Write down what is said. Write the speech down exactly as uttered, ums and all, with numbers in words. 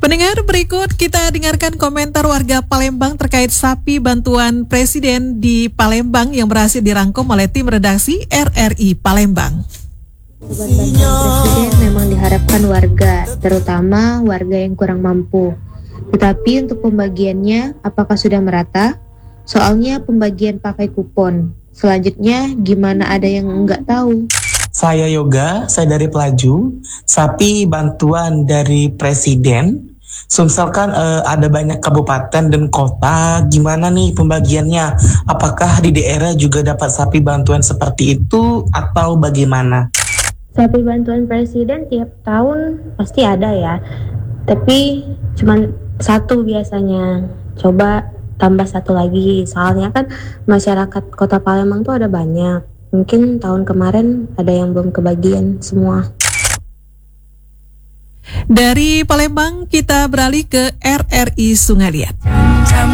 Pendengar, berikut kita dengarkan komentar warga Palembang terkait sapi bantuan Presiden di Palembang yang berhasil dirangkum oleh tim redaksi R R I Palembang. Bantuan Presiden memang diharapkan warga, terutama warga yang kurang mampu. Tetapi untuk pembagiannya, apakah sudah merata? Soalnya pembagian pakai kupon. Selanjutnya, gimana ada yang nggak tahu? Saya Yoga, saya dari Pelaju. Sapi bantuan dari Presiden. Misalkan eh, ada banyak kabupaten dan kota, gimana nih pembagiannya? Apakah di daerah juga dapat sapi bantuan seperti itu atau bagaimana? Sapi bantuan Presiden tiap tahun pasti ada ya. Tapi cuma satu biasanya. Coba tambah satu lagi. Soalnya kan masyarakat Kota Palembang tuh ada banyak. Mungkin tahun kemarin ada yang belum kebagian semua. Dari Palembang kita beralih ke R R I Sungaliat.